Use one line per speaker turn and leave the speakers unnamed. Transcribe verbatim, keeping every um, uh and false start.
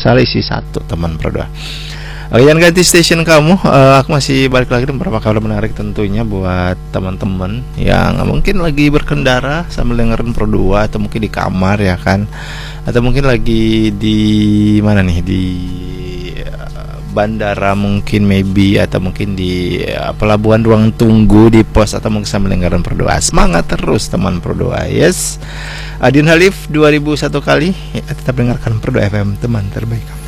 salah isi satu teman Pro dua. Oke, jangan ganti station kamu. Uh, aku masih balik lagi dengan beberapa kabar menarik tentunya buat teman-teman yang mungkin lagi berkendara sambil dengerin Pro dua, atau mungkin di kamar ya kan, atau mungkin lagi di mana nih, di uh, bandara mungkin maybe, atau mungkin di uh, pelabuhan ruang tunggu di pos, atau mungkin sambil dengerin Pro dua. Semangat terus teman Pro dua. Yes. Adin Halif dua ribu satu kali ya, tetap dengarkan Pro dua F M, teman terbaik.